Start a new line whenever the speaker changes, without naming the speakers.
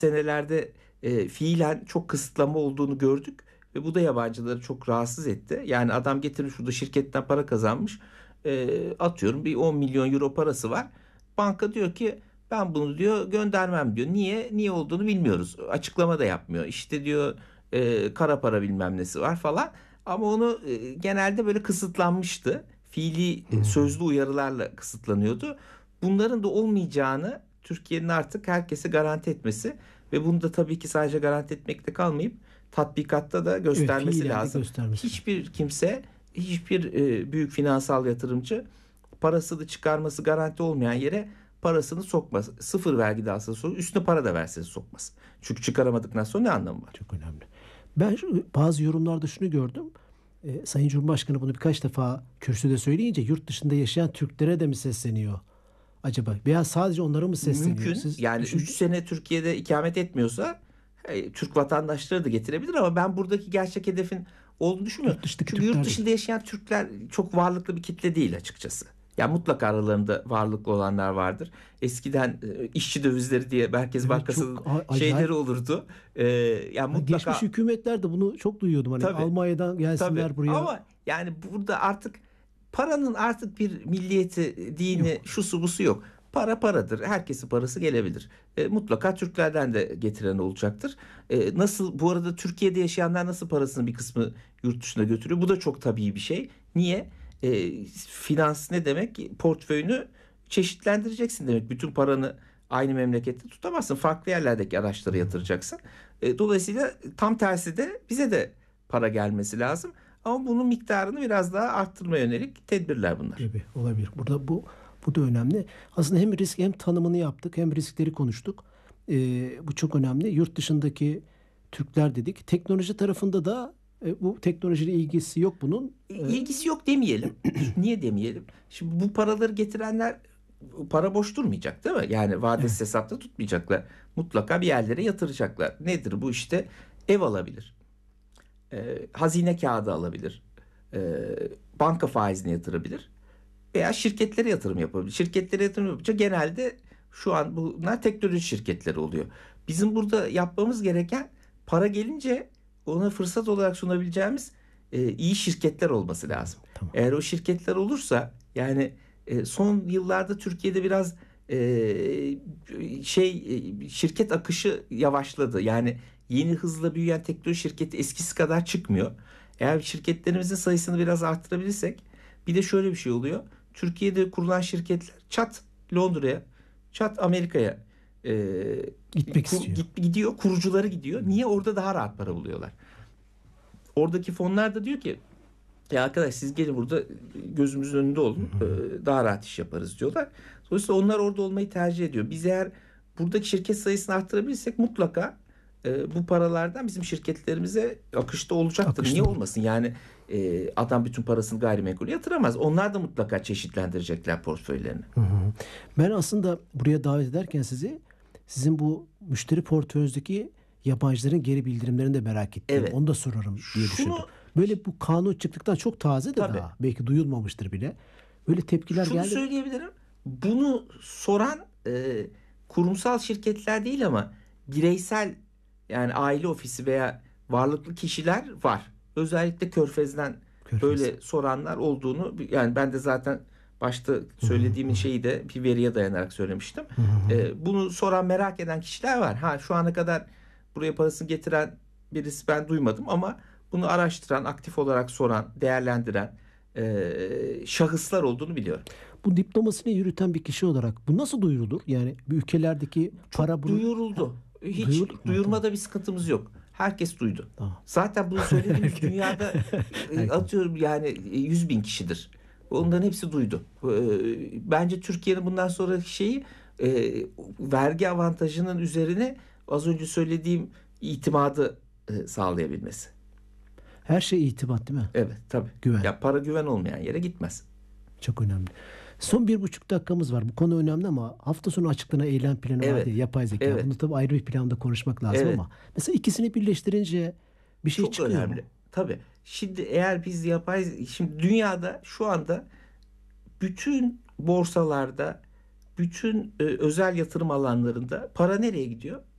senelerde fiilen çok kısıtlama olduğunu gördük ve bu da yabancıları çok rahatsız etti. Yani adam getirmiş şurada şirketten para kazanmış. Atıyorum bir 10 milyon euro parası var. Banka diyor ki ben bunu diyor göndermem diyor. Niye? Niye olduğunu bilmiyoruz. Açıklama da yapmıyor. İşte diyor kara para bilmem nesi var falan. Ama onu genelde böyle kısıtlanmıştı. Fiili sözlü uyarılarla kısıtlanıyordu. Bunların da olmayacağını Türkiye'nin artık herkese garanti etmesi ve bunu da tabii ki sadece garanti etmekte kalmayıp tatbikatta da
Evet,
göstermesi
fiilen de
lazım.
göstermesi.
Hiçbir kimse, hiçbir büyük finansal yatırımcı parasını çıkarması garanti olmayan yere parasını sokmaz. Sıfır vergi de alsa sokmaz. Üstüne para da verse sokmaz. Çünkü çıkaramadıktan sonra ne anlamı var?
Çok önemli. Ben bazı yorumlarda şunu gördüm. Sayın Cumhurbaşkanı bunu birkaç defa kürsüde söyleyince yurt dışında yaşayan Türklere de mi sesleniyor acaba? Veya sadece onlara mı sesleniyor?
Mümkün.
Siz
Yani 3 sene Türkiye'de ikamet etmiyorsa Türk vatandaşları da getirebilir ama ben buradaki gerçek hedefin olduğunu düşünmüyorum.
Yurt dışındaki
Çünkü
Türkler
yurt
değil.
dışında yaşayan Türkler çok varlıklı bir kitle değil açıkçası. Yani mutlaka aralarında varlıklı olanlar vardır. Eskiden işçi dövizleri diye Merkez
Evet,
Bankası'nın
çok
şeyleri
acayip.
olurdu. Yani
Geçmiş
mutlaka
hükümetler de bunu çok duyuyordum. Hani
tabii.
Almanya'dan
Tabii
gelsinler buraya.
ama yani burada artık paranın artık bir milliyeti, dini,
Yok.
şusu busu yok. Para paradır. Herkesin parası gelebilir. Mutlaka Türklerden de getiren olacaktır. Nasıl bu arada Türkiye'de yaşayanlar nasıl parasının bir kısmı yurt dışına götürüyor? Bu da çok tabii bir şey. Niye? Finans ne demek? Portföyünü çeşitlendireceksin demek. Bütün paranı aynı memlekette tutamazsın. Farklı yerlerdeki araçlara yatıracaksın. Dolayısıyla tam tersi de bize de para gelmesi lazım. Ama bunun miktarını biraz daha arttırmaya yönelik tedbirler bunlar.
Gibi olabilir. Burada bu da önemli. Aslında hem risk hem tanımını yaptık hem riskleri konuştuk. Bu çok önemli. Yurt dışındaki Türkler dedik. Teknoloji tarafında da bu teknolojiyle ilgisi yok bunun.
İlgisi yok demeyelim. Niye demeyelim? Şimdi bu paraları getirenler para boş durmayacak değil mi? Yani vadesiz
Evet.
hesapta tutmayacaklar. Mutlaka bir yerlere yatıracaklar. Nedir bu işte? Ev alabilir. Hazine kağıdı alabilir. Banka faizine yatırabilir. Veya şirketlere yatırım yapabilir. Şirketlere yatırım yapınca genelde şu an bunlar teknoloji şirketleri oluyor. Bizim burada yapmamız gereken para gelince ona fırsat olarak sunabileceğimiz iyi şirketler olması lazım.
Tamam.
Eğer o şirketler olursa yani son yıllarda Türkiye'de biraz şirket akışı yavaşladı. Yani yeni hızla büyüyen teknoloji şirketi eskisi kadar çıkmıyor. Eğer şirketlerimizin sayısını biraz arttırabilirsek bir de şöyle bir şey oluyor. Türkiye'de kurulan şirketler çat Londra'ya, çat Amerika'ya
Gitmek istiyor.
gidiyor. Kurucuları gidiyor. Niye? Orada daha rahat para buluyorlar. Oradaki fonlar da diyor ki ya arkadaş siz gelin burada gözümüzün önünde olun. Daha rahat iş yaparız diyorlar. Dolayısıyla onlar orada olmayı tercih ediyor. Biz eğer buradaki şirket sayısını arttırabilirsek mutlaka bu paralardan bizim şirketlerimize akışta olacaktır.
Akışta
Niye
olur.
olmasın? Yani adam bütün parasını gayrimenkule yatıramaz. Onlar da mutlaka çeşitlendirecekler portföylerini.
Hı hı. Ben aslında buraya davet ederken sizin bu müşteri portföyünüzdeki yabancıların geri bildirimlerini de merak ettim.
Evet.
Onu da sorarım diye düşündüm.
Şunu
Böyle bu kanun çıktıktan çok taze de
tabii.
daha. Belki duyulmamıştır bile. Böyle tepkiler
Şunu
geldi.
söyleyebilirim. Bunu soran kurumsal şirketler değil ama bireysel yani aile ofisi veya varlıklı kişiler var. Özellikle Körfez'den
Körfez.
böyle soranlar olduğunu yani ben de zaten başta söylediğimin şeyi de bir veriye dayanarak söylemiştim. Bunu soran merak eden kişiler var. Ha şu ana kadar buraya parasını getiren birisi ben duymadım ama bunu araştıran, aktif olarak soran, değerlendiren şahıslar olduğunu biliyorum.
Bu diplomasını yürüten bir kişi olarak bu nasıl duyurulur? Yani bir ülkelerdeki para bunu...
Duyuruldu. Hiç
Duyurdu mu?
duyurmada bir sıkıntımız yok. Herkes duydu.
Tamam.
Zaten bunu söylediğimiz dünyada atıyorum yani 100 bin kişidir. Onların hepsi duydu. Bence Türkiye'nin bundan sonraki şeyi vergi avantajının üzerine az önce söylediğim itimadı sağlayabilmesi.
Her şey itibat değil mi?
Evet tabii.
Güven.
Ya para güven olmayan yere gitmez.
Çok önemli. Son 1,5 dakikamız var. Bu konu önemli ama hafta sonu açıklanan eylem planı
Evet.
vardı ya, yapay zeka.
Evet.
Bunu tabii ayrı bir planda konuşmak lazım
Evet.
ama mesela ikisini birleştirince bir şey
Çok
çıkıyor
önemli.
mu?
Tabii. Şimdi eğer biz şimdi dünyada şu anda bütün borsalarda, bütün özel yatırım alanlarında para nereye gidiyor?